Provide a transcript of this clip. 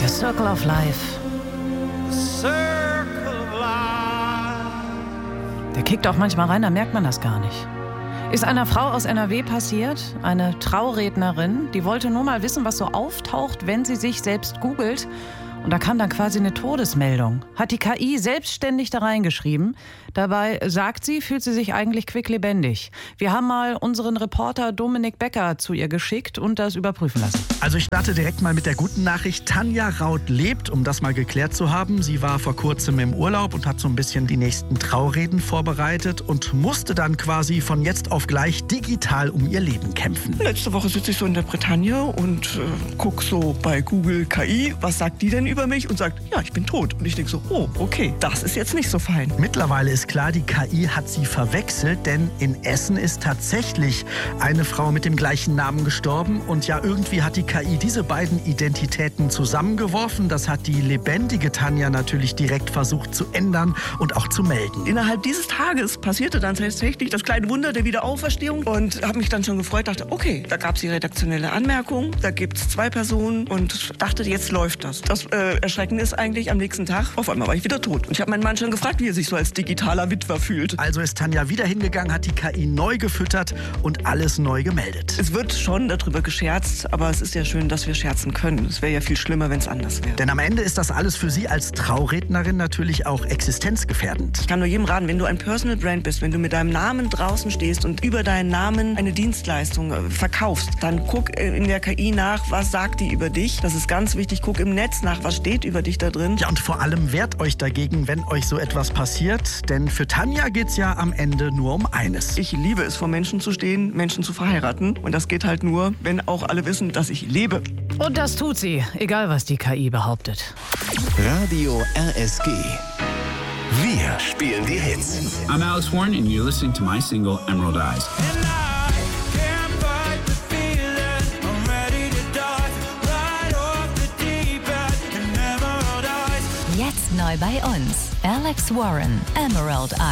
Circle of Life. Der kickt auch manchmal rein, da merkt man das gar nicht. Ist einer Frau aus NRW passiert, eine Traurednerin, die wollte nur mal wissen, was so auftaucht, wenn sie sich selbst googelt. Und da kam dann quasi eine Todesmeldung. Hat die KI selbstständig da reingeschrieben. Dabei sagt sie, fühlt sie sich eigentlich quicklebendig. Wir haben mal unseren Reporter Dominik Becker zu ihr geschickt und das überprüfen lassen. Also ich starte direkt mal mit der guten Nachricht. Tanja Raut lebt, um das mal geklärt zu haben. Sie war vor kurzem im Urlaub und hat so ein bisschen die nächsten Traureden vorbereitet und musste dann quasi von jetzt auf gleich digital um ihr Leben kämpfen. Letzte Woche sitze ich so in der Bretagne und gucke so bei Google KI, was sagt die denn über mich? Und sagt, ja, ich bin tot. Und ich denke so, oh, okay, das ist jetzt nicht so fein. Mittlerweile ist klar, die KI hat sie verwechselt, denn in Essen ist tatsächlich eine Frau mit dem gleichen Namen gestorben. Und ja, irgendwie hat die KI diese beiden Identitäten zusammengeworfen. Das hat die lebendige Tanja natürlich direkt versucht zu ändern und auch zu melden. Innerhalb dieses Tages passierte dann tatsächlich das kleine Wunder der Wiederauferstehung und habe mich dann schon gefreut, dachte, okay, da gab es die redaktionelle Anmerkung, da gibt es 2 Personen und dachte, jetzt läuft das. Das Erschreckende ist eigentlich, am nächsten Tag, auf einmal war ich wieder tot. Und ich habe meinen Mann schon gefragt, wie er sich so als digitaler Witwer fühlt. Also ist Tanja wieder hingegangen, hat die KI neu gefüttert und alles neu gemeldet. Es wird schon darüber gescherzt, aber es ist ja schön, dass wir scherzen können. Es wäre ja viel schlimmer, wenn es anders wäre. Denn am Ende ist das alles für sie als Traurednerin natürlich auch existenzgefährdend. Ich kann nur jedem raten, wenn du ein Personal Brand bist, wenn du mit deinem Namen draußen stehst und über deinen Namen eine Dienstleistung verkaufst, dann guck in der KI nach, was sagt die über dich. Das ist ganz wichtig. Guck im Netz nach, was steht über dich da drin. Ja, und vor allem wehrt euch dagegen, wenn euch so etwas passiert. Denn für Tanja geht's ja am Ende nur um eines. Ich liebe es, vor Menschen zu stehen, Menschen zu verheiraten. Und das geht halt nur, wenn auch alle wissen, dass ich lebe. Und das tut sie, egal was die KI behauptet. Radio RSG. Wir spielen die Hits. I'm Alex Warren and you're listening to my single Emerald Eyes. Jetzt neu bei uns. Alex Warren, Emerald Eyes.